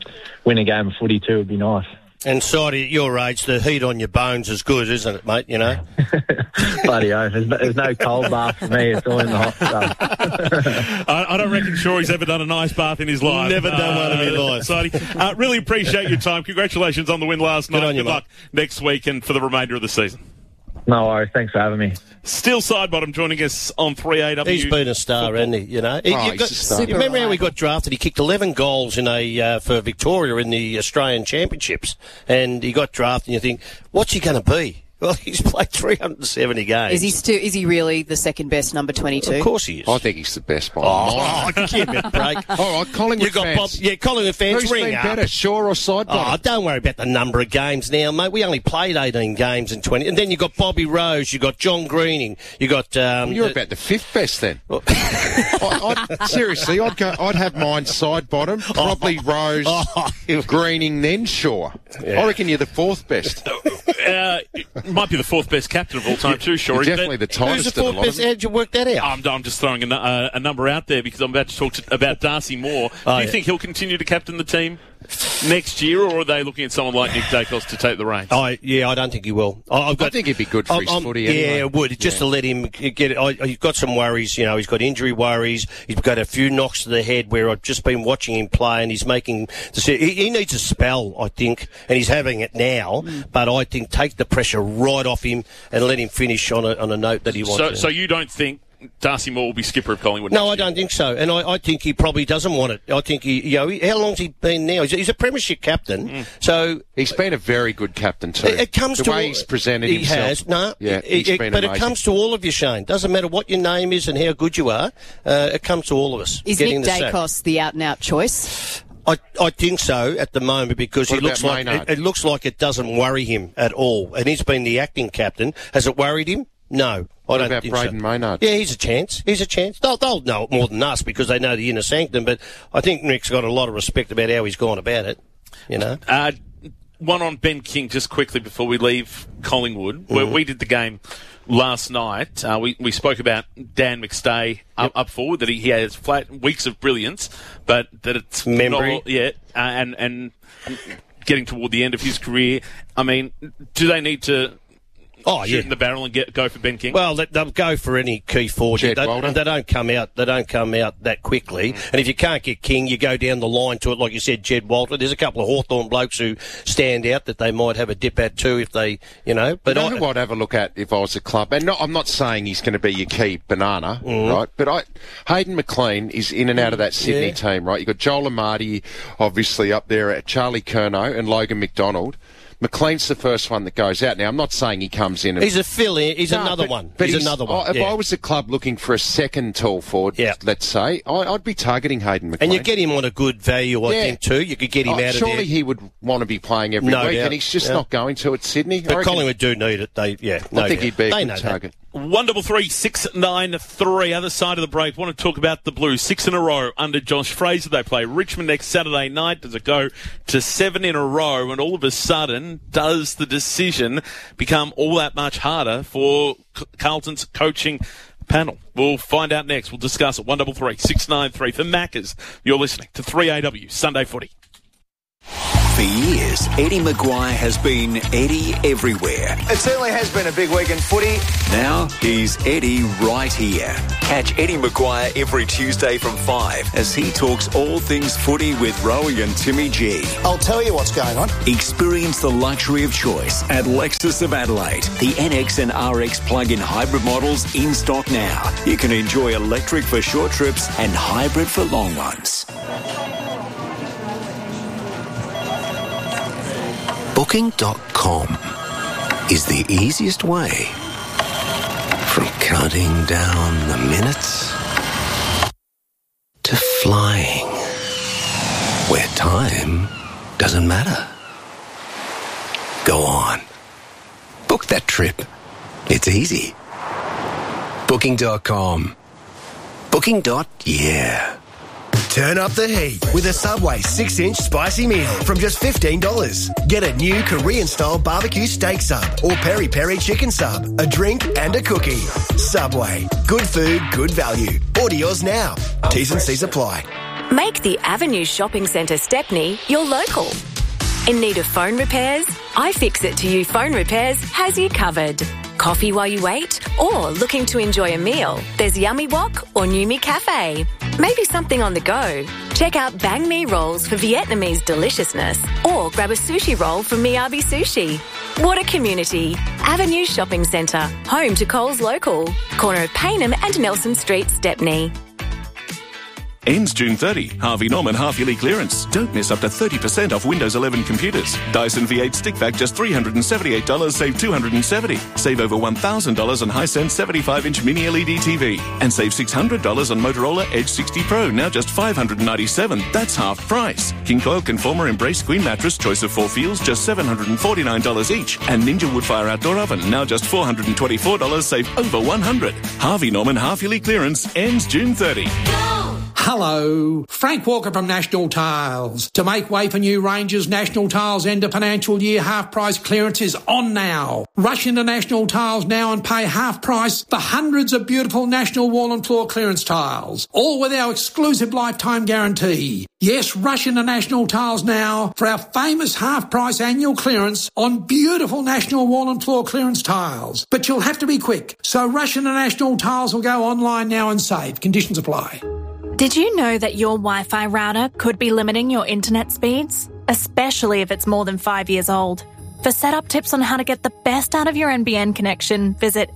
win a game of footy too would be nice. And Sidey, at your age, the heat on your bones is good, isn't it, mate? You know? Bloody oath. There's no cold bath for me. It's all in the hot stuff. I don't reckon Shorey's ever done an ice bath in his life. Never done one in his life. Sidey, really appreciate your time. Congratulations on the win last night. Good luck next week and for the remainder of the season. No worries. Thanks for having me. Still Sidebottom joining us on 3AW. He's been a star, hasn't he? You know, he's a star. You remember how he got drafted? He kicked 11 goals for Victoria in the Australian Championships, and he got drafted. And you think, what's he going to be? Well, he's played 370 games. Is he really the second best number 22? Of course he is. I think he's the best by give me a break. All right, Collingwood fans. Collingwood fans, Who's ring been up. better, Shaw or Sidebottom? Oh, don't worry about the number of games now, mate. We only played 18 games in 20. And then you got Bobby Rose, you got John Greening, you got... you're about the fifth best then. Seriously, I'd have mine Sidebottom, probably Rose, Greening, then Shaw. Yeah. I reckon you're the fourth best. Might be the fourth best captain of all time too, Shorey. Definitely the tightest Who's the fourth best? How'd you work that out? I'm just throwing a number out there because I'm about to talk about Darcy Moore. Do you think he'll continue to captain the team next year, or are they looking at someone like Nick Dacos to take the reins? I don't think he will. I think he'd be good for his footy anyway. Yeah, it would. Just to let him get it. He's got some worries, you know. He's got injury worries. He's got a few knocks to the head where I've just been watching him play, and he's making... He needs a spell, I think, and he's having it now, but I think take the pressure right off him and let him finish on a note that he wants. So you don't think Darcy Moore will be skipper of Collingwood? No, I don't think so, and I think he probably doesn't want it. I think how long's he been now? He's a premiership captain, so he's been a very good captain too. It comes the way he's presented himself. But it comes to all of you, Shane. Doesn't matter what your name is and how good you are. It comes to all of us. Is Nick Dacos the out-and-out choice? I think so at the moment because it looks like it doesn't worry him at all, and he's been the acting captain. Has it worried him? No. What about Braden Maynard? Yeah, he's a chance. They'll know it more than us because they know the inner sanctum, but I think Nick's got a lot of respect about how he's gone about it, you know. One on Ben King just quickly before we leave Collingwood, where we did the game last night. We spoke about Dan McStay up forward, that he has flat weeks of brilliance, but that it's memory. And getting toward the end of his career. I mean, do they need to shoot in the barrel and go for Ben King? Well, they'll go for any key forward. They don't come out that quickly. And if you can't get King, you go down the line to it, like you said, Jed Walter. There's a couple of Hawthorn blokes who stand out that they might have a dip at too if they, you know. But who I'd have a look at if I was a club, and I'm not saying he's going to be your key banana, right? But Hayden McLean is in and out of that Sydney team, right? You've got Joel Amati, obviously, up there at Charlie Curnow and Logan McDonald. McLean's the first one that goes out. Now, I'm not saying he comes in. He's a fill-in. He's another one. If I was a club looking for a second tall forward, let's say, I'd be targeting Hayden McLean. And you get him on a good value, I think, too. You could get him out of there. Surely he would want to be playing every week, and he's just not going to at Sydney. But Collingwood do need it. I think he'd be a good target. 133-693, other side of the break. Want to talk about the Blues. 6 in a row under Josh Fraser. They play Richmond next Saturday night. Does it go to 7 in a row? And all of a sudden, does the decision become all that much harder for Carlton's coaching panel? We'll find out next. We'll discuss it. 133-693 for Maccas. You're listening to 3AW Sunday Footy. For years, Eddie Maguire has been Eddie everywhere. It certainly has been a big week in footy. Now he's Eddie right here. Catch Eddie Maguire every Tuesday from 5 as he talks all things footy with Rowie and Timmy G. I'll tell you what's going on. Experience the luxury of choice at Lexus of Adelaide. The NX and RX plug-in hybrid models in stock now. You can enjoy electric for short trips and hybrid for long ones. Booking.com is the easiest way from counting down the minutes to flying where time doesn't matter. Go on. Book that trip. It's easy. Booking.com. Booking.yeah. Turn up the heat with a Subway 6-inch spicy meal from just $15. Get a new Korean-style barbecue steak sub or peri-peri chicken sub, a drink and a cookie. Subway. Good food, good value. Order yours now. T's and C's apply. Make the Avenue Shopping Centre Stepney your local. In need of phone repairs? iFixit to You Phone Repairs has you covered. Coffee while you wait? Or looking to enjoy a meal? There's Yummy Wok or New Me Cafe. Maybe something on the go. Check out Bang Me rolls for Vietnamese deliciousness. Or grab a sushi roll from Miyabi Sushi. What a community. Avenue Shopping Centre, home to Coles Local. Corner of Paynham and Nelson Street, Stepney. Ends June 30. Harvey Norman half-yearly clearance. Don't miss up to 30% off Windows 11 computers. Dyson V8 stick vac just $378, save $270. Save over $1,000 on Hisense 75-inch mini LED TV. And save $600 on Motorola Edge 60 Pro, now just $597. That's half price. King Coil Conformer Embrace Queen Mattress, choice of 4 feels, just $749 each. And Ninja Woodfire Outdoor Oven, now just $424, save over $100. Harvey Norman half-yearly clearance ends June 30. Hello, Frank Walker from National Tiles. To make way for new ranges, National Tiles end of financial year half price clearance is on now. Rush into National Tiles now and pay half price for hundreds of beautiful National wall and floor clearance tiles, all with our exclusive lifetime guarantee. Yes, rush into National Tiles now for our famous half price annual clearance on beautiful National wall and floor clearance tiles. But you'll have to be quick, so rush into National Tiles or go online now and save. Conditions apply. Did you know that your Wi-Fi router could be limiting your internet speeds? Especially if it's more than 5 years old. For setup tips on how to get the best out of your NBN connection, visit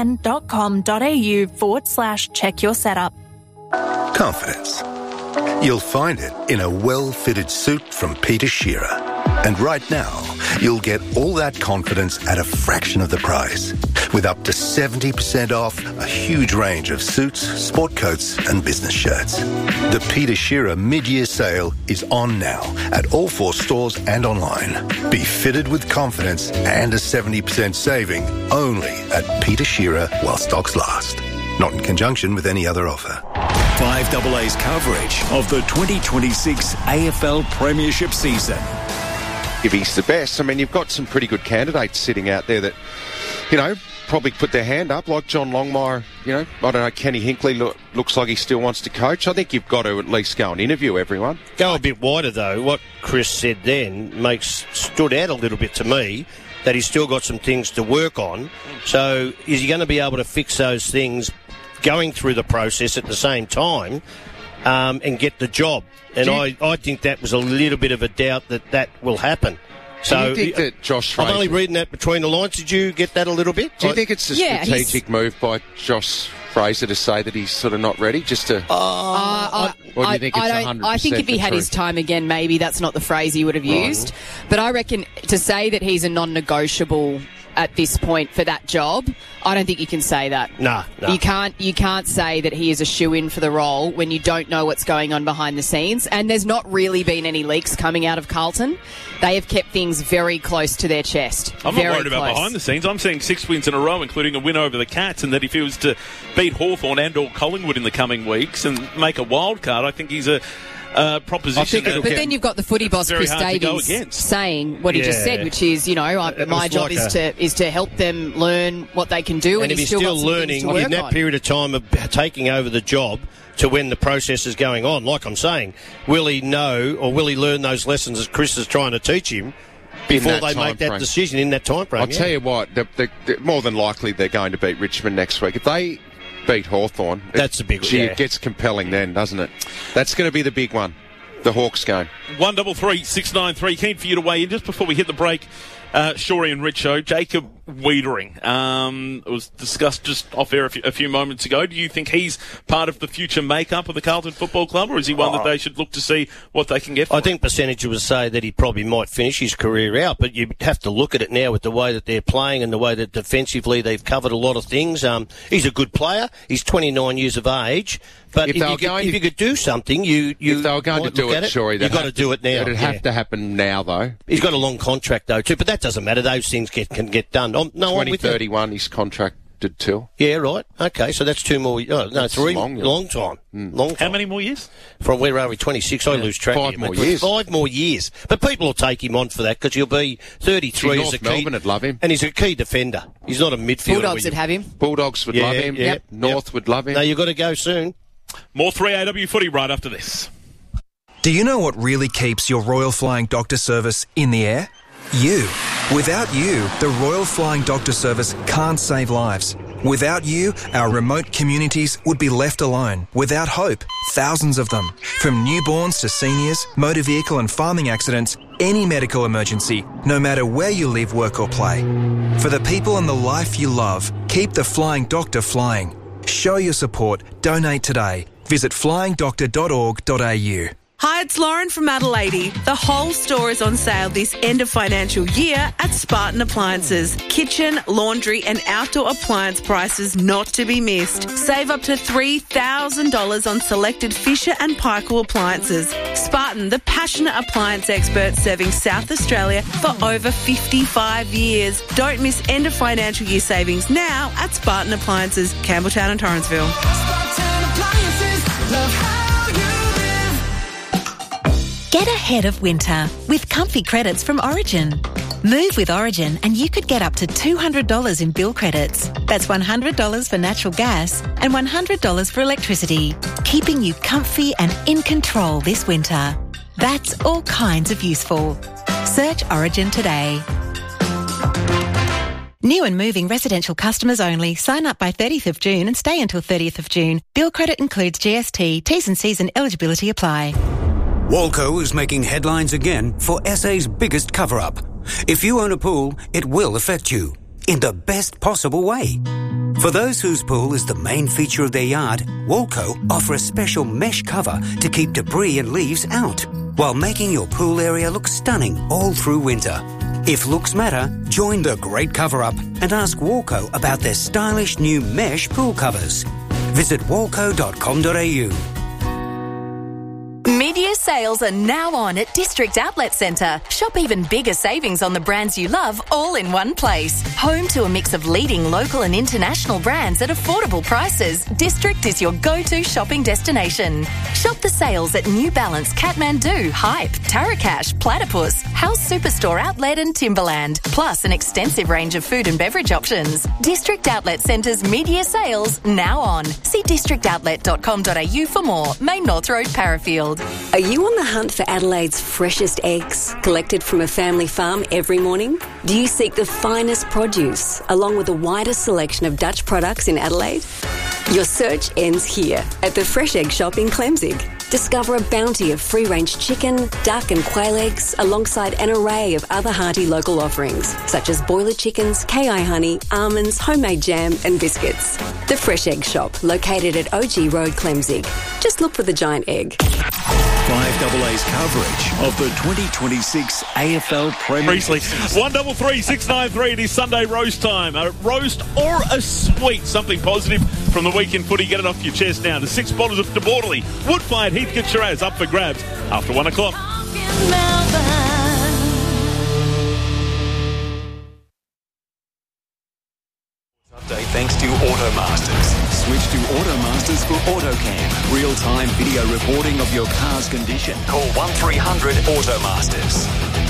nbn.com.au/check your setup. Confidence. You'll find it in a well-fitted suit from Peter Shearer. And right now, you'll get all that confidence at a fraction of the price. With up to 70% off a huge range of suits, sport coats and business shirts. The Peter Shearer mid-year sale is on now at all 4 stores and online. Be fitted with confidence and a 70% saving only at Peter Shearer while stocks last. Not in conjunction with any other offer. 5AA's coverage of the 2026 AFL Premiership season. If he's the best, I mean, you've got some pretty good candidates sitting out there that, you know, probably put their hand up, like John Longmire. You know, I don't know, Kenny Hinkley looks like he still wants to coach. I think you've got to at least go and interview everyone. Go a bit wider, though. What Chris said then stood out a little bit to me, that he's still got some things to work on. So is he going to be able to fix those things going through the process at the same time and get the job? And I think that was a little bit of a doubt that will happen. So do you think that Josh Fraser... I'm only reading that between the lines. Did you get that a little bit? Do you think it's a strategic move by Josh Fraser to say that he's sort of not ready, just to... or do you think it's 100% I think if he had his time again, maybe that's not the phrase he would have used. But I reckon to say that he's a non-negotiable at this point for that job, I don't think you can say that. No. You can't say that he is a shoo-in for the role when you don't know what's going on behind the scenes. And there's not really been any leaks coming out of Carlton. They have kept things very close to their chest. I'm not worried about behind the scenes. I'm seeing 6 wins in a row, including a win over the Cats, and that if he was to beat Hawthorn and or Collingwood in the coming weeks and make a wild card, I think he's a proposition. But then you've got the footy boss Chris Davies saying what he just said, which is, you know, my job is to help them learn what they can do, and if he's still learning in that period of time of taking over the job to when the process is going on. Like I'm saying, will he know or will he learn those lessons that Chris is trying to teach him before they make that decision in that time frame? I'll tell you what, more than likely they're going to beat Richmond next week. If they beat Hawthorn, that's a big one. It gets compelling then, doesn't it? That's going to be the big one. The Hawks game. 133 693. Keen for you to weigh in just before we hit the break. Shorey and Richo, Jacob Wiedering. It was discussed just off air a few moments ago. Do you think he's part of the future makeup of the Carlton Football Club, or is he one that they should look to see what they can get for I think percentage would say that he probably might finish his career out, but you have to look at it now with the way that they're playing and the way that defensively they've covered a lot of things. He's a good player. He's 29 years of age. But if you could do something, if they were going to do it, Shorey, you've got to do it now. It'd have to happen now, though. He's got a long contract, though, too, but that doesn't matter. Those things can get done. 2031, he's contracted till. Yeah, right. Okay, so that's 2 more. That's 3. Long time. Long time. How many more years? From where are we? 26. I lose track. 5 more years. 5 more years. But people will take him on for that because he'll be 33 as a key. Melbourne would love him. And he's a key defender. He's not a midfielder. Bulldogs would have him. Bulldogs would love him. Yep. North would love him. No, you've got to go soon. More 3AW footy right after this. Do you know what really keeps your Royal Flying Doctor Service in the air? You. Without you, the Royal Flying Doctor Service can't save lives. Without you, our remote communities would be left alone, without hope. Thousands of them. From newborns to seniors, motor vehicle and farming accidents, any medical emergency, no matter where you live, work or play. For the people and the life you love, keep the Flying Doctor flying. Show your support. Donate today. Visit flyingdoctor.org.au. Hi, it's Lauren from Adelaide. The whole store is on sale this end of financial year at Spartan Appliances. Kitchen, laundry and outdoor appliance prices not to be missed. Save up to $3,000 on selected Fisher and Paykel appliances. Spartan, the passionate appliance expert serving South Australia for over 55 years. Don't miss end of financial year savings now at Spartan Appliances, Campbelltown and Torrensville. Spartan Appliances, love how you live. Get ahead of winter with comfy credits from Origin. Move with Origin and you could get up to $200 in bill credits. That's $100 for natural gas and $100 for electricity, keeping you comfy and in control this winter. That's all kinds of useful. Search Origin today. New and moving residential customers only. Sign up by 30th of June and stay until 30th of June. Bill credit includes GST. T's and C's and eligibility apply. Walco is making headlines again for SA's biggest cover-up. If you own a pool, it will affect you in the best possible way. For those whose pool is the main feature of their yard, Walco offer a special mesh cover to keep debris and leaves out, while making your pool area look stunning all through winter. If looks matter, join the great cover-up and ask Walco about their stylish new mesh pool covers. Visit walco.com.au. Mid-year sales are now on at District Outlet Centre. Shop even bigger savings on the brands you love all in one place. Home to a mix of leading local and international brands at affordable prices, District is your go-to shopping destination. Shop the sales at New Balance, Kathmandu, Hype, Tarakash, Platypus, House Superstore Outlet and Timberland, plus an extensive range of food and beverage options. District Outlet Centre's mid-year sales now on. See districtoutlet.com.au for more. Main North Road, Parafield. Are you on the hunt for Adelaide's freshest eggs, collected from a family farm every morning? Do you seek the finest produce, along with the widest selection of Dutch products in Adelaide? Your search ends here, at the Fresh Egg Shop in Clemzig. Discover a bounty of free-range chicken, duck and quail eggs, alongside an array of other hearty local offerings, such as boiler chickens, KI honey, almonds, homemade jam and biscuits. The Fresh Egg Shop, located at OG Road, Clemzig. Just look for the giant egg. 5AA's coverage of the 2026 AFL Premier League. 133 693. It is Sunday roast time. A roast or a sweet, something positive from the weekend footy. Get it off your chest now. The 6 bottles of De Bordeley, Woodfired, Heathcote Shiraz up for grabs after 1 o'clock. Update thanks to Automasters. Switch to Automasters for AutoCam. Real-time video reporting of your car's condition. Call 1300 Automasters.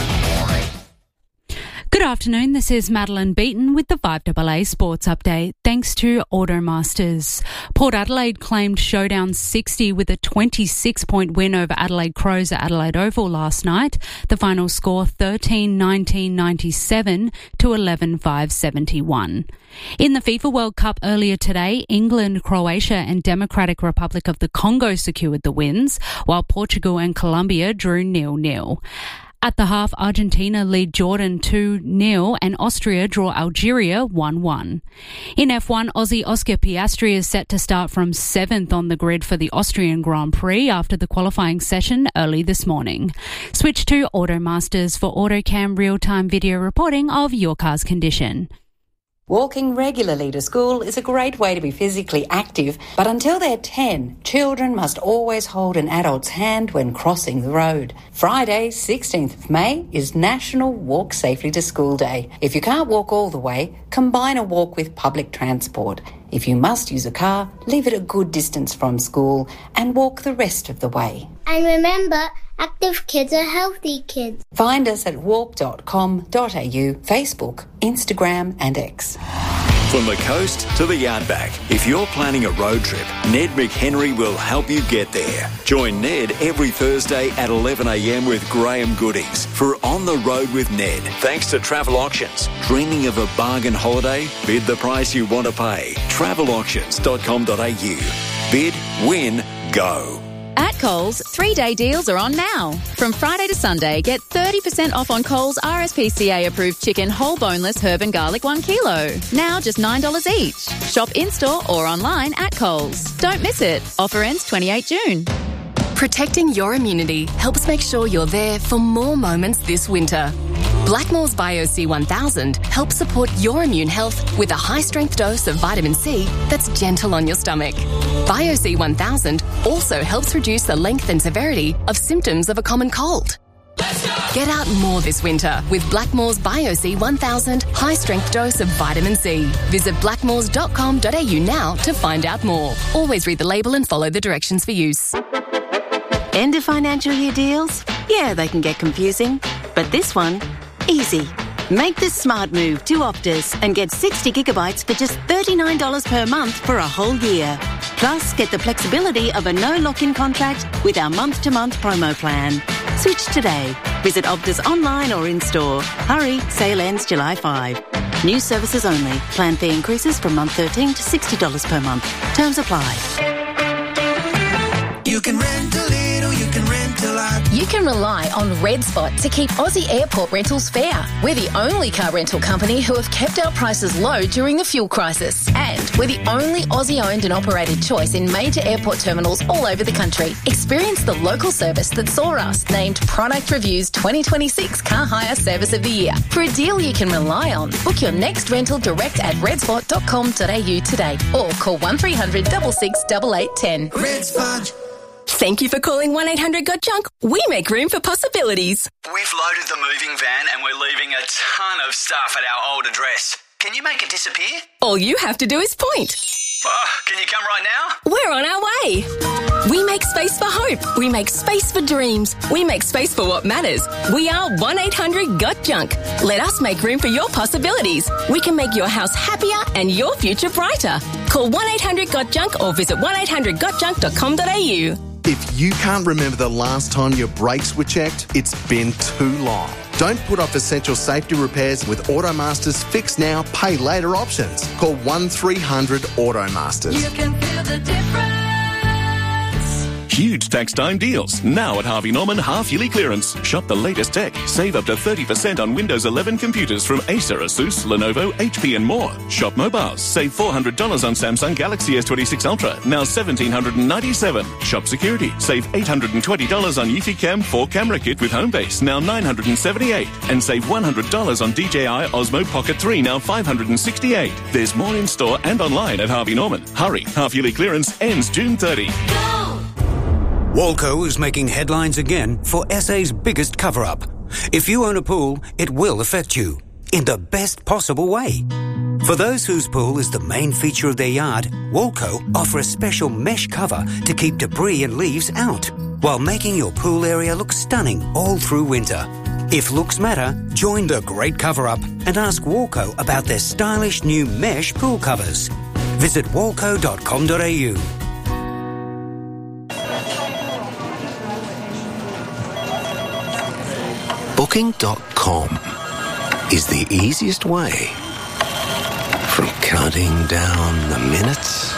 Good afternoon, this is Madeline Beaton with the 5AA Sports Update. Thanks to Automasters. Port Adelaide claimed Showdown 60 with a 26-point win over Adelaide Crows at Adelaide Oval last night. The final score 13-19-97 to 11-5-71. In the FIFA World Cup earlier today, England, Croatia and Democratic Republic of the Congo secured the wins, while Portugal and Colombia drew 0-0. At the half, Argentina lead Jordan 2-0 and Austria draw Algeria 1-1. In F1, Aussie Oscar Piastri is set to start from 7th on the grid for the Austrian Grand Prix after the qualifying session early this morning. Switch to Automasters for AutoCam real-time video reporting of your car's condition. Walking regularly to school is a great way to be physically active, but until they're 10, children must always hold an adult's hand when crossing the road. Friday, 16th of May, is National Walk Safely to School Day. If you can't walk all the way, combine a walk with public transport. If you must use a car, leave it a good distance from school and walk the rest of the way. And remember, active kids are healthy kids. Find us at walk.com.au, Facebook, Instagram and X. From the coast to the outback, if you're planning a road trip, Ned McHenry will help you get there. Join Ned every Thursday at 11 a.m. with Graham Goodings for On the Road with Ned. Thanks to Travel Auctions. Dreaming of a bargain holiday? Bid the price you want to pay. Travelauctions.com.au. Bid, win, go. At Coles, 3-day deals are on now. From Friday to Sunday, get 30% off on Coles RSPCA-approved chicken whole boneless herb and garlic 1 kilo. Now just $9 each. Shop in-store or online at Coles. Don't miss it. Offer ends 28 June. Protecting your immunity helps make sure you're there for more moments this winter. Blackmore's BioC 1000 helps support your immune health with a high-strength dose of vitamin C that's gentle on your stomach. BioC 1000 also helps reduce the length and severity of symptoms of a common cold. Get out more this winter with Blackmore's BioC 1000 high-strength dose of vitamin C. Visit blackmores.com.au now to find out more. Always read the label and follow the directions for use. End of financial year deals? Yeah, they can get confusing. But this one, easy. Make the smart move to Optus and get 60 gigabytes for just $39 per month for a whole year. Plus, get the flexibility of a no lock-in contract with our month-to-month promo plan. Switch today. Visit Optus online or in-store. Hurry, sale ends July 5. New services only. Plan fee increases from month 13 to $60 per month. Terms apply. You can rent a little, you can rent a lot. You can rely on Red Spot to keep Aussie airport rentals fair. We're the only car rental company who have kept our prices low during the fuel crisis. And we're the only Aussie-owned and operated choice in major airport terminals all over the country. Experience the local service that saw us named Product Review's 2026 Car Hire Service of the Year. For a deal you can rely on, book your next rental direct at redspot.com.au today or call 1300 66 8810. Red Spot. Thank you for calling 1-800-GOT-JUNK. We make room for possibilities. We've loaded the moving van and we're leaving a ton of stuff at our old address. Can you make it disappear? All you have to do is point. Can you come right now? We're on our way. We make space for hope. We make space for dreams. We make space for what matters. We are 1-800-GOT-JUNK. Let us make room for your possibilities. We can make your house happier and your future brighter. Call 1-800-GOT-JUNK or visit 1-800-GOTJUNK.com.au. If you can't remember the last time your brakes were checked, it's been too long. Don't put off essential safety repairs with Automaster's Fix Now, Pay Later options. Call 1300 Automasters. You can feel the difference. Huge tax time deals now at Harvey Norman half-yearly clearance. Shop the latest tech. Save up to 30% on Windows 11 computers from Acer, Asus, Lenovo, HP and more. Shop mobiles. Save $400 on Samsung Galaxy S26 Ultra, now $1,797. Shop security. Save $820 on Eufy Cam 4 camera kit with Homebase, now $978. And save $100 on DJI Osmo Pocket 3, now $568. There's more in store and online at Harvey Norman. Hurry, half-yearly clearance ends June 30. Walco is making headlines again for SA's biggest cover-up. If you own a pool, it will affect you in the best possible way. For those whose pool is the main feature of their yard, Walco offer a special mesh cover to keep debris and leaves out, while making your pool area look stunning all through winter. If looks matter, join the great cover-up and ask Walco about their stylish new mesh pool covers. Visit walco.com.au. Booking.com is the easiest way from counting down the minutes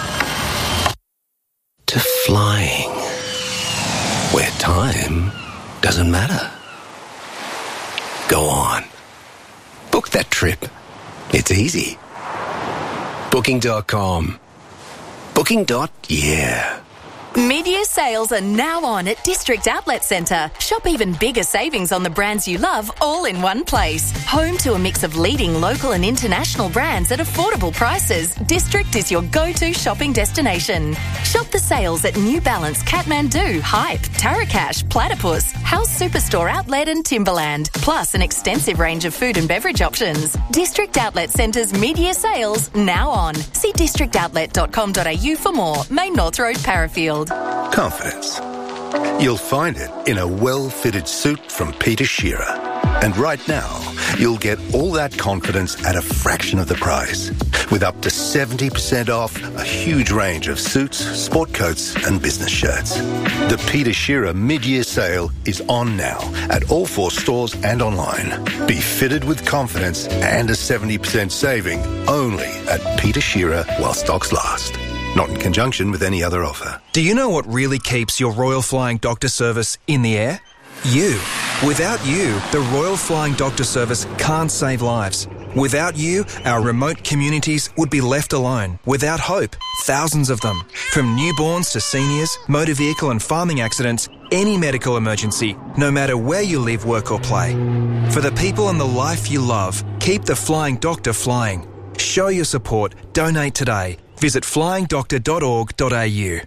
to flying, where time doesn't matter. Go on. Book that trip. It's easy. Booking.com. Booking.yeah. Mid-year sales are now on at District Outlet Centre. Shop even bigger savings on the brands you love all in one place. Home to a mix of leading local and international brands at affordable prices, District is your go-to shopping destination. Shop the sales at New Balance, Kathmandu, Hype, Tarakash, Platypus, House Superstore Outlet and Timberland, plus an extensive range of food and beverage options. District Outlet Centre's mid-year sales now on. See districtoutlet.com.au for more. Main North Road, Parafield. Confidence. You'll find it in a well-fitted suit from Peter Shearer. And right now, you'll get all that confidence at a fraction of the price. with up to 70% off a huge range of suits, sport coats and business shirts. The Peter Shearer mid-year sale is on now at all 4 stores and online. Be fitted with confidence and a 70% saving only at Peter Shearer while stocks last. Not in conjunction with any other offer. Do you know what really keeps your Royal Flying Doctor Service in the air? You. Without you, the Royal Flying Doctor Service can't save lives. Without you, our remote communities would be left alone, without hope. Thousands of them. From newborns to seniors, motor vehicle and farming accidents, any medical emergency, no matter where you live, work or play. For the people and the life you love, keep the Flying Doctor flying. Show your support. Donate today. Visit flyingdoctor.org.au.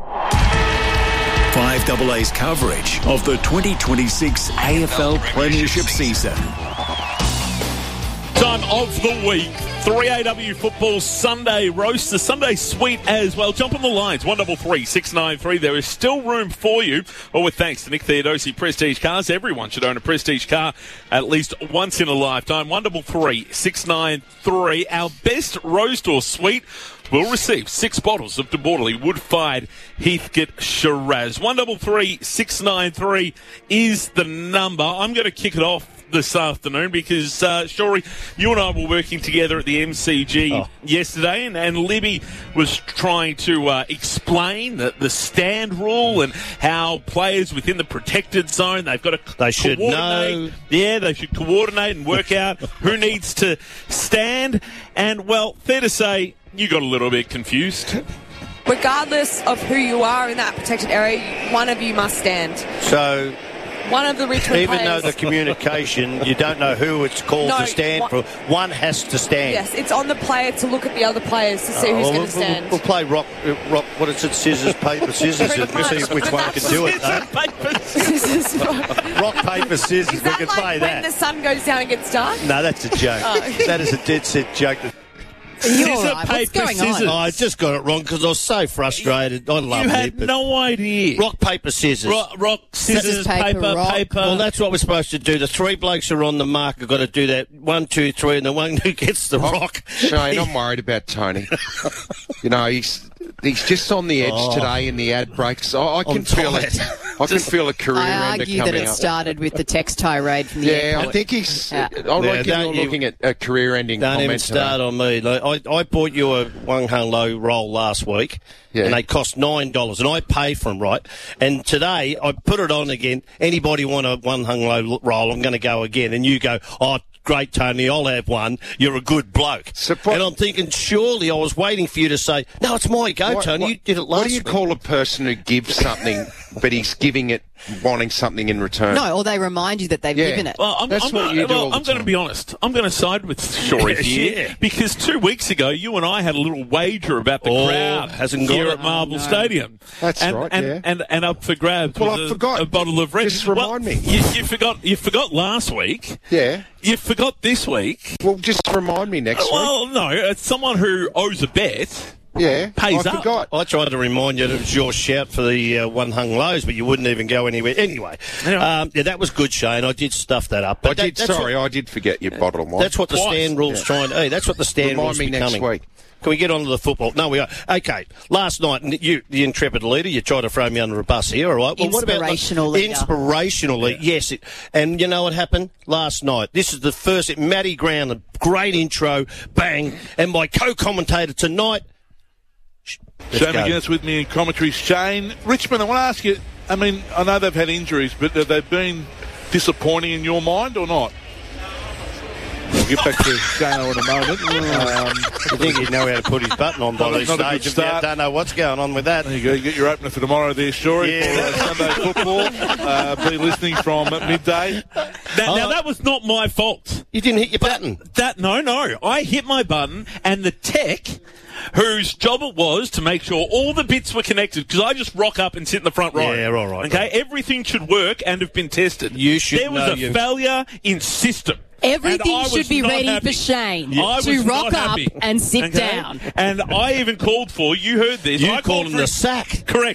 5AA's coverage of the 2026 AFL Premiership season. Time of the week. 3AW Football Sunday Roast, the Sunday Sweet as well. Jump on the lines, 133 693. There is still room for you. Well, with thanks to Nick Theodosi Prestige Cars, everyone should own a Prestige car at least once in a lifetime. 133 693. Our best roast or sweet will receive 6 bottles of De Bordeley Wood-Fired Heathcote Shiraz. 133 693 is the number. I'm going to kick it off this afternoon because, Shorey, you and I were working together at the MCG yesterday, and Libby was trying to explain the stand rule and how players within the protected zone, they've got to They should coordinate. know. Yeah, they should coordinate and work out who needs to stand. And, well, fair to say, you got a little bit confused. Regardless of who you are in that protected area, one of you must stand. So, One of the Richmond even players. though the communication, you don't know who it's called No, to stand for, one has to stand. Yes, it's on the player to look at the other players to see who's well, going to stand. We'll play rock, what is it, scissors, paper, scissors, and see which one can do it. Rock, paper, scissors, Is we that can like play when that. the sun goes down and gets dark? No, that's a joke. Oh. That is a dead set joke. Are you all right? What's going on? Oh, I just got it wrong because I was so frustrated. I love You it. had no idea. Rock, paper, scissors. Rock, scissors, paper. Well, that's what we're supposed to do. The 3 blokes are on the mark have got to do that. 1, 2, 3, and the one who gets the rock. Shane, I'm worried about Tony. You know, he's just on the edge today in the ad breaks. I can feel it. I can feel a career ender I argue coming that it up. started with the text tirade from the Yeah, airport. I think he's. Yeah. I reckon you're looking at a career-ending Don't comment even start on me. Like, I bought you a Wang Hung Lo roll last week, and they cost $9, and I pay for them, right? And today, I put it on again. Anybody want a Wang Hung Lo roll? I'm going to go again. And you go, oh, great, Tony, I'll have one. You're a good bloke. And I'm thinking, surely I was waiting for you to say, no, it's my go, Tony. You did it last week. What do you call a person who gives something, but he's giving it, wanting something in return? No, or they remind you that they've given it. Well, I'm going to be honest. I'm going to side with Shorey here because 2 weeks ago you and I had a little wager about the crowd here at Marble Stadium. That's right. And up for grabs. Well, was I forgot. a bottle of red. Just remind me. You forgot last week. Yeah. You forgot this week. Well, just remind me next week. Well, no, it's someone who owes a bet. Yeah, pays I up. forgot. I tried to remind you that it was your shout for the One Hung Lows, but you wouldn't even go anywhere. Anyway, that was good, Shane. I did stuff that up. But I did forget your bottle of wine. That's what the stand rule's trying to... Hey, that's what the stand rule's Remind me becoming. next week. Can we get on to the football? No, we are. Okay, last night, you, the intrepid leader, you tried to throw me under a bus here, all right? Well, Inspirational leader. Inspirationally, yes. And you know what happened last night? This is the first... Matty Ground, a great intro, bang. And my co-commentator tonight... Shane McGuinness with me in commentary. Shane, Richmond, I want to ask you, I mean, I know they've had injuries, but have they been disappointing in your mind or not? We'll get back to Shane in a moment. You think he'd know how to put his button on by this Not a good stage? start. Don't know what's going on with that. There you go. You get your opener for tomorrow there, Shorey, for Sunday football. Be listening from midday. Now, that was not my fault. You didn't hit your button. No. I hit my button, and the tech, whose job it was to make sure all the bits were connected, because I just rock up and sit in the front row. Yeah, all right. Okay, everything should work and have been tested. You should There was a failure in system. Everything And I should was be not ready happy. for Shane I to was rock not up happy. and sit Okay? down. And I even called for, you heard this. You I called him for the sack. Correct.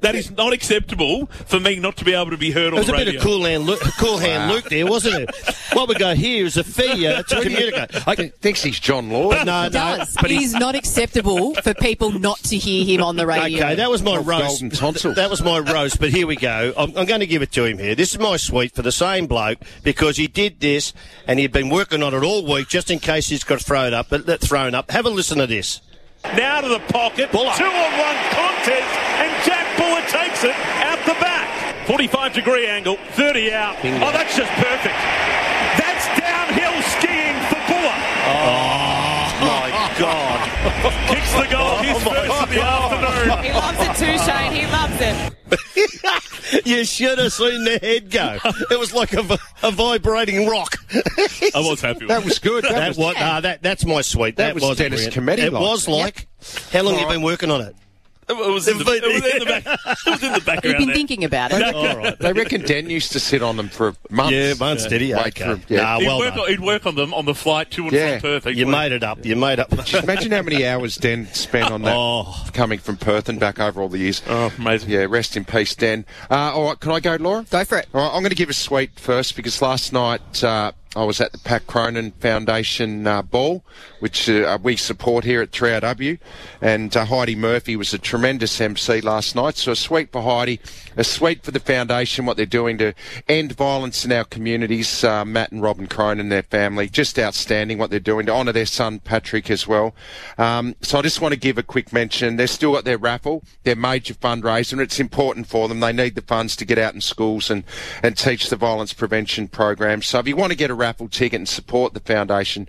That is not acceptable for me not to be able to be heard on the radio. There was a bit of cool hand Luke there, wasn't it? What we got here is a fee to communicate. I thinks he's John Lord. No, He does. It is not acceptable for people not to hear him on the radio. Okay, that was my roast. Golden tonsils. That was my roast, but here we go. I'm going to give it to him here. This is my sweet for the same bloke because he did this and he'd been working on it all week just in case he's got thrown up. Have a listen to this. Now to the pocket. Buller. 2-on-1 contest, and Jack Buller takes it out the back. 45-degree angle, 30 out. Bingo. Oh, that's just perfect. That's downhill skiing for Buller. Oh, my God. Kicks the goal, his first of the afternoon. He loves it too, Shane. He loves it. You should have seen the head go. It was like a vibrating rock. I was happy with That was good. That's my sweet. That was Dennis Cometti. It was like. How long have you been working on it? It was in the back. It was in the background. You've been there. thinking about it. All right. They reckon Den used to sit on them for months. Yeah, months, did he? Wait Okay. for 'em, yeah. He'd work on them on the flight to and Yeah. from Perth. You made it up. Just imagine how many hours Den spent on that coming from Perth and back over all the years. Oh, amazing. Yeah, rest in peace, Den. All right, can I go, Laura? Go for it. All right, I'm going to give a sweet first because last night I was at the Pat Cronin Foundation ball, which we support here at 3RW, and Heidi Murphy was a tremendous MC last night. So a sweet for Heidi, a sweet for the foundation, what they're doing to end violence in our communities. Matt and Robin Cronin and their family, just outstanding what they're doing to honour their son Patrick as well. So I just want to give a quick mention. They've still got their raffle, their major fundraiser, and it's important for them. They need the funds to get out in schools and teach the violence prevention program. So if you want to get a raffle ticket and support the foundation,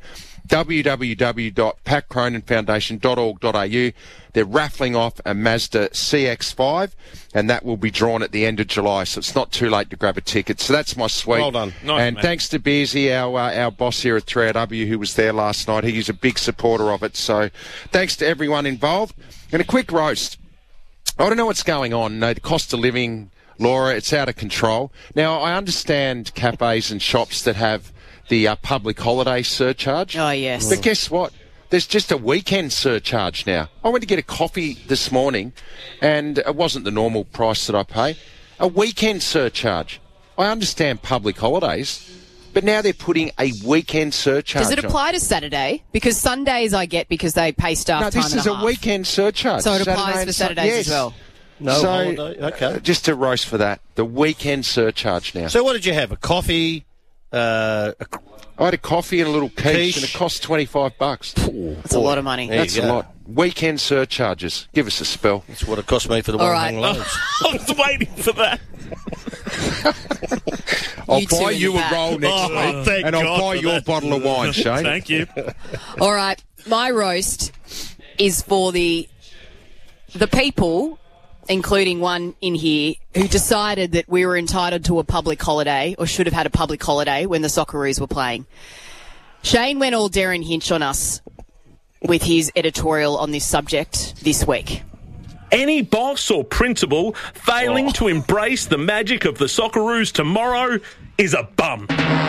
www.patcroninfoundation.org.au. They're raffling off a Mazda CX-5, and that will be drawn at the end of July, so it's not too late to grab a ticket. So that's my sweet. Well done. Nice, and mate. thanks to Beersy, our boss here at 3RW, who was there last night. He's a big supporter of it. So thanks to everyone involved. And a quick roast. I don't know what's going on. The cost of living, Laura, it's out of control. Now, I understand cafes and shops that have the public holiday surcharge. Oh, yes. But guess what? There's just a weekend surcharge now. I went to get a coffee this morning, and it wasn't the normal price that I pay. A weekend surcharge. I understand public holidays, but now they're putting a weekend surcharge Does it apply to Saturday? Because Sundays I get because they pay staff No, time this and is a a half. weekend surcharge. So it Saturday applies and for Sun- Saturdays yes. as well. No So, holiday. Okay. Just a roast for that. The weekend surcharge now. So what did you have? A coffee? I had a coffee and a little quiche, and it cost $25. That's a lot of money. That's a lot. Weekend surcharges. Give us a spell. That's what it cost me for the All one right. hung lows. I was waiting for that. I'll You two buy in you the a back. roll next Oh, week, thank and I'll God buy for you a that. bottle of wine, Shane. Thank you. All right. My roast is for the people, including one in here, who decided that we were entitled to a public holiday or should have had a public holiday when the Socceroos were playing. Shane went all Darren Hinch on us with his editorial on this subject this week. Any boss or principal failing to embrace the magic of the Socceroos tomorrow is a bum.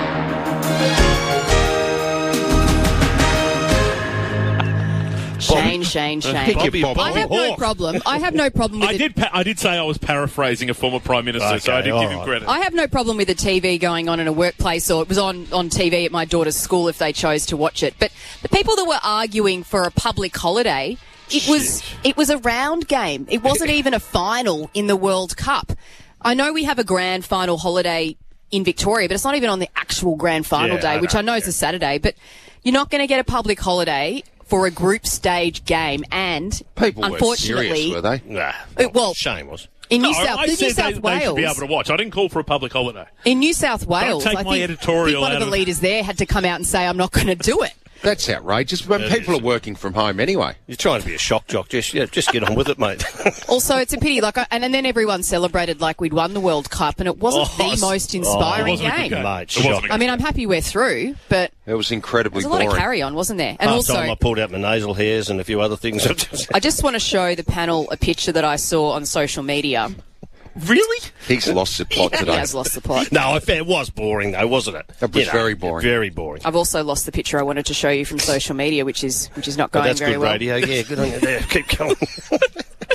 Shane. Bobby I have no problem. I have no problem with it. I did say I was paraphrasing a former Prime Minister, so I did give him credit. I have no problem with the TV going on in a workplace, or it was on TV at my daughter's school if they chose to watch it. But the people that were arguing for a public holiday, it was a round game. It wasn't even a final in the World Cup. I know we have a grand final holiday in Victoria, but it's not even on the actual grand final day, which I know is a Saturday. But you're not going to get a public holiday for a group stage game, and People unfortunately, were serious, were they? Nah, Shane was. In New I South said they should Wales, be able to watch. I didn't call for a public holiday. in New South Wales, take I my think editorial one of out the of- leaders there had to come out and say, "I'm not going to do it." That's outrageous. When people are working from home anyway. You're trying to be a shock jock. Just get on with it, mate. Also, it's a pity. And then everyone celebrated like we'd won the World Cup, and it wasn't the most inspiring game. Mate, I mean, I'm happy we're through, but it was incredibly there's a lot boring. of carry on, wasn't there? And Half time also, I pulled out my nasal hairs and a few other things. I just want to show the panel a picture that I saw on social media. Really? He's lost the plot He today. has lost the plot. No, it was boring though, wasn't it? It was very boring. Very boring. I've also lost the picture I wanted to show you from social media, which is not Oh, going that's very good well. radio. Yeah, good on you there. Keep going.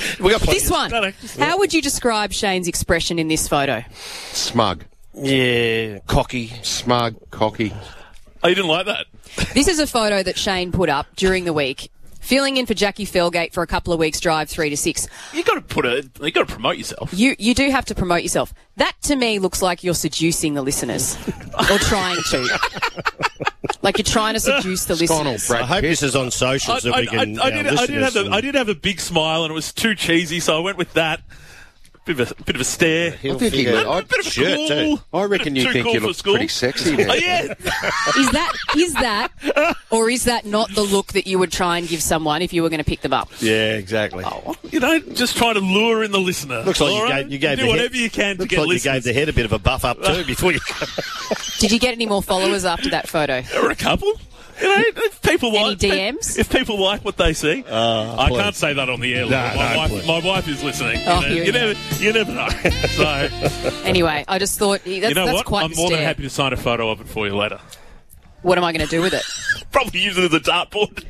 This one. How would you describe Shane's expression in this photo? Smug. Yeah, cocky. Smug, cocky. Oh, you didn't like that? This is a photo that Shane put up during the week. Filling in for Jackie Felgate for a couple of weeks' drive 3 to 6. You got to promote yourself. You do have to promote yourself. That to me looks like you're seducing the listeners, or trying to. Like you're trying to seduce the listeners. I hope this is on socials. I did have a big smile, and it was too cheesy, so I went with that. Bit of a stare. I reckon you think you look pretty sexy there. Oh, yeah. Is that, or is that not the look that you would try and give someone if you were going to pick them up? Yeah, exactly. Oh, just trying to lure in the listener. Looks like you gave do whatever you can to get listeners. You gave the head a bit of a buff up too before you. Did you get any more followers after that photo? There were a couple. If people like any DMs? If people like what they see, I can't say that on the air. My wife is listening. Oh, you never know. So anyway, I just thought that's quite I'm more than happy to sign a photo of it for you later. What am I going to do with it? Probably use it as a dartboard.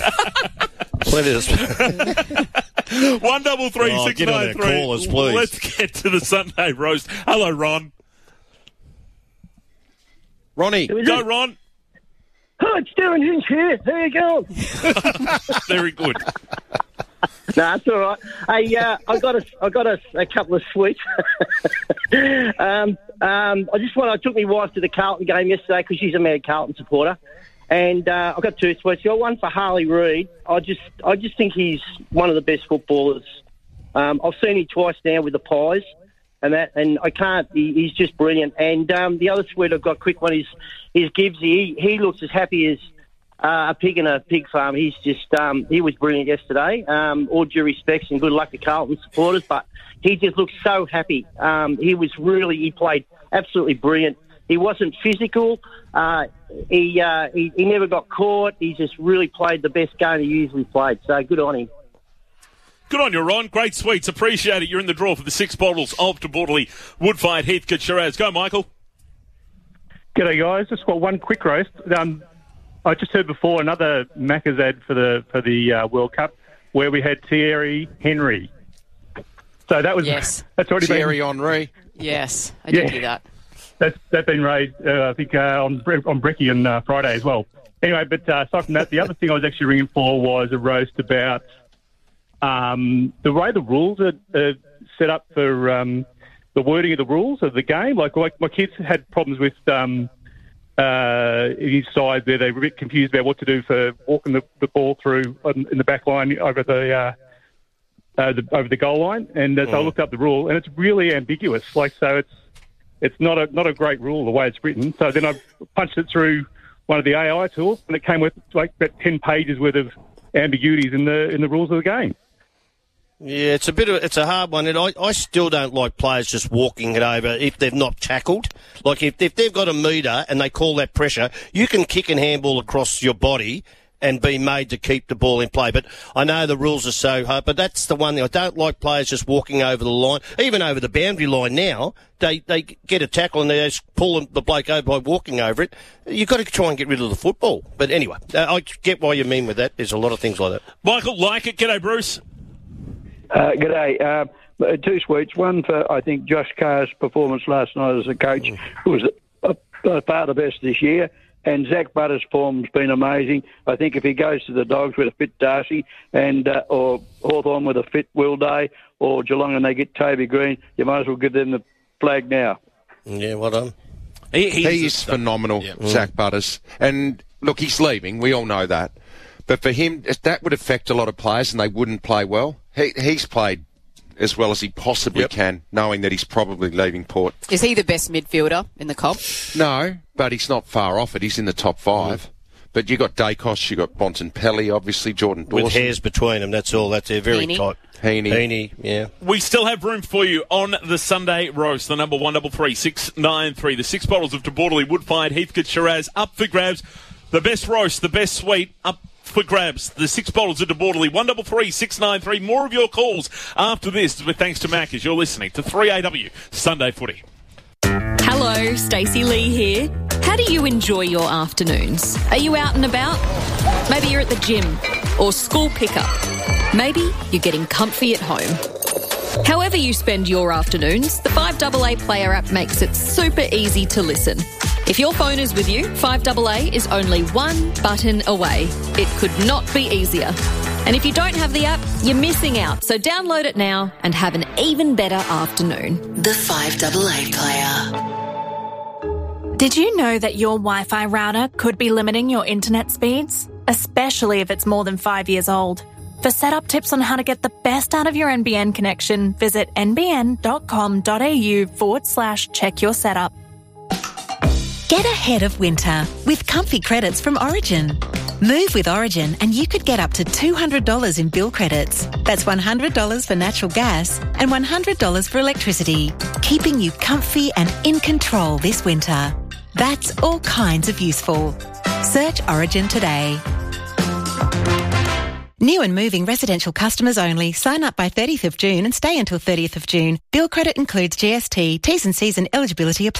133 get on our callers, please. Let's get to the Sunday roast. Hello, Ron. Ronnie, go, Ron. Oh, it's Darren Hinch here. How you going? Very good. No, that's all right. I got a couple of sweets. I took my wife to the Carlton game yesterday because she's a mad Carlton supporter, and I got 2 sweets. I got one for Harley Reid. I just think he's one of the best footballers. I've seen him twice now with the Pies. And I can't. He's just brilliant. And the other sweet I've got, quick one, is Gibbsy. He looks as happy as a pig in a pig farm. He's just he was brilliant yesterday. All due respects and good luck to Carlton supporters, but he just looked so happy. He played absolutely brilliant. He wasn't physical. He never got caught. He just really played the best game he usually played. So good on him. Good on you, Ron. Great sweets. Appreciate it. You're in the draw for the 6 bottles of Borderley Woodfired Heathcote Shiraz. Go, Michael. G'day, guys. Just got one quick roast. I just heard before another Macca's ad for the World Cup where we had Thierry Henry. So that was that's already Thierry Henry. Yes, I did hear that. That's been raised, I think, on Brekkie on Friday as well. Anyway, but aside from that, the other thing I was actually ringing for was a roast about the way the rules are set up for the wording of the rules of the game. Like my kids had problems with his side where they were a bit confused about what to do for walking the ball through in the back line over the goal line. And so I looked up the rule, and it's really ambiguous. So it's not a great rule the way it's written. So then I punched it through one of the AI tools, and it came with like about 10 pages worth of ambiguities in the rules of the game. Yeah, it's a hard one, and I still don't like players just walking it over if they've not tackled. Like if they've got a metre and they call that pressure, you can kick and handball across your body and be made to keep the ball in play. But I know the rules are so hard, but that's the one thing. I don't like players just walking over the line, even over the boundary line now. They get a tackle and they just pull the bloke over by walking over it. You've got to try and get rid of the football. But anyway, I get what you mean with that. There's a lot of things like that. Michael, like it. G'day, Bruce. G'day. 2 sweets. One for, I think, Josh Carr's performance last night as a coach, who was far the best this year. And Zach Butter's form's been amazing. I think if he goes to the Dogs with a fit Darcy and or Hawthorn with a fit Will Day or Geelong and they get Toby Green, you might as well give them the flag now. Yeah, well done. He is phenomenal, Zach Butters. And, look, he's leaving. We all know that. But for him, that would affect a lot of players and they wouldn't play well. He's played as well as he possibly can, knowing that he's probably leaving Port. Is he the best midfielder in the comp? No, but he's not far off it. He's in the top 5. But you got Dacos, you got Bontempelli, obviously, Jordan Dawson. With hairs between them, that's all. They're very tight. Heaney, yeah. We still have room for you on the Sunday roast. The number 133 693. The 6 bottles of Borderley Woodfired Heathcote Shiraz up for grabs. The best roast, the best sweet up for grabs. The 6 bottles of Borderley 133 693. More of your calls after this with thanks to Mac as you're listening to 3AW Sunday Footy. Hello, Stacey Lee here. How do you enjoy your afternoons? Are you out and about? Maybe you're at the gym. or school pickup. Maybe you're getting comfy at home. However you spend your afternoons, the 5AA Player app makes it super easy to listen. If your phone is with you, 5AA is only one button away. It could not be easier. And if you don't have the app, you're missing out. So download it now and have an even better afternoon. The 5AA Player. Did you know that your Wi-Fi router could be limiting your internet speeds? Especially if it's more than 5 years old. For setup tips on how to get the best out of your NBN connection, visit nbn.com.au/check your setup. Get ahead of winter with comfy credits from Origin. Move with Origin and you could get up to $200 in bill credits. That's $100 for natural gas and $100 for electricity, keeping you comfy and in control this winter. That's all kinds of useful. Search Origin today. New and moving residential customers only. Sign up by 30th of June and stay until 30th of June. Bill credit includes GST, T's and C's and eligibility apply.